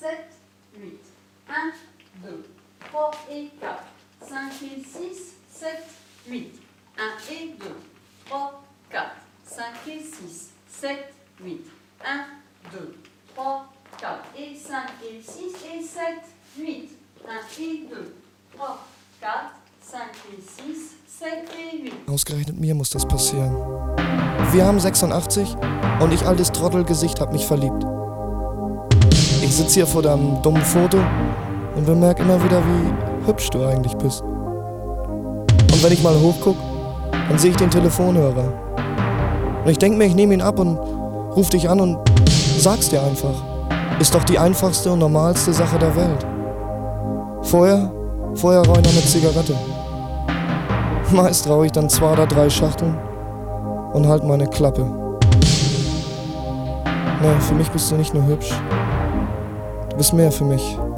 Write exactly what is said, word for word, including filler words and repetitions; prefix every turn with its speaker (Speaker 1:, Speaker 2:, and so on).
Speaker 1: sept, huit. un, deux, trois et quatre. cinq et six, sept, huit. un et deux, trois, quatre. cinq et six, sept, huit. un, deux, trois, quatre. Et cinq et six et sept, huit. un et deux, trois, quatre. cinq et six, sept et huit.
Speaker 2: Ausgerechnet mir muss das passieren. Wir haben sechsundachtzig und ich, altes Trottelgesicht, hab mich verliebt. Ich sitz hier vor deinem dummen Foto und bemerk immer wieder, wie hübsch du eigentlich bist. Und wenn ich mal hochguck, dann sehe ich den Telefonhörer. Und ich denk mir, ich nehme ihn ab und ruf dich an und sag's dir einfach. Ist doch die einfachste und normalste Sache der Welt. Vorher, vorher rauch ich noch eine Zigarette. Meist rauch ich dann zwei oder drei Schachteln und halt meine Klappe. Nee, für mich bist du nicht nur hübsch. Du bist mehr für mich.